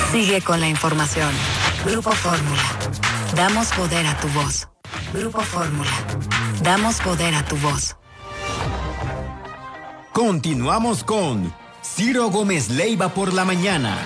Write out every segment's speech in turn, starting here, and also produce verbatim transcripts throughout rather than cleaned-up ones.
Sigue con la información. Grupo Fórmula. Damos poder a tu voz. Grupo Fórmula. Damos poder a tu voz. Continuamos con Ciro Gómez Leiva por la mañana.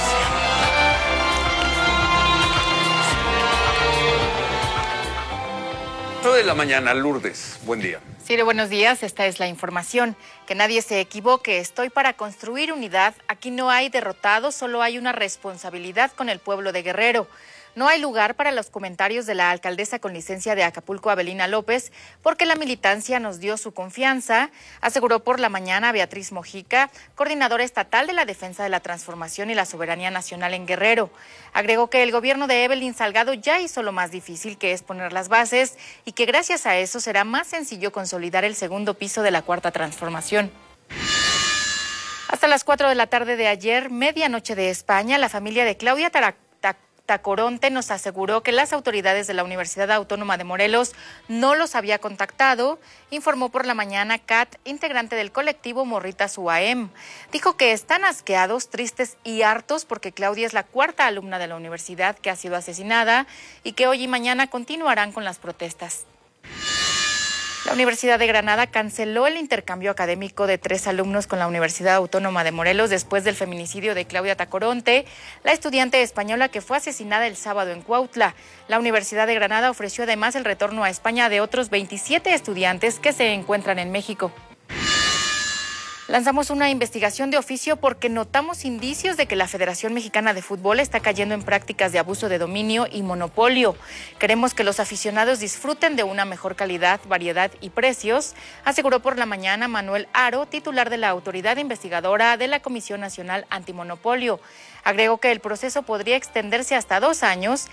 ocho de la mañana, Lourdes. Buen día. Ciro, buenos días. Esta es la información. Que nadie se equivoque. Estoy para construir unidad. Aquí no hay derrotados, solo hay una responsabilidad con el pueblo de Guerrero. No hay lugar para los comentarios de la alcaldesa con licencia de Acapulco, Abelina López, porque la militancia nos dio su confianza, aseguró por la mañana Beatriz Mojica, coordinadora estatal de la Defensa de la Transformación y la Soberanía Nacional en Guerrero. Agregó que el gobierno de Evelyn Salgado ya hizo lo más difícil, que es poner las bases, y que gracias a eso será más sencillo consolidar el segundo piso de la Cuarta Transformación. Hasta las cuatro de la tarde de ayer, medianoche de España, la familia de Claudia Tarac Tacoronte nos aseguró que las autoridades de la Universidad Autónoma de Morelos no los había contactado, informó por la mañana Kat, integrante del colectivo Morritas U A M. Dijo que están asqueados, tristes y hartos porque Claudia es la cuarta alumna de la universidad que ha sido asesinada y que hoy y mañana continuarán con las protestas. La Universidad de Granada canceló el intercambio académico de tres alumnos con la Universidad Autónoma de Morelos después del feminicidio de Claudia Tacoronte, la estudiante española que fue asesinada el sábado en Cuautla. La Universidad de Granada ofreció además el retorno a España de otros veintisiete estudiantes que se encuentran en México. Lanzamos una investigación de oficio porque notamos indicios de que la Federación Mexicana de Fútbol está cayendo en prácticas de abuso de dominio y monopolio. Queremos que los aficionados disfruten de una mejor calidad, variedad y precios, aseguró por la mañana Manuel Aro, titular de la autoridad investigadora de la Comisión Nacional Antimonopolio. Agregó que el proceso podría extenderse hasta dos años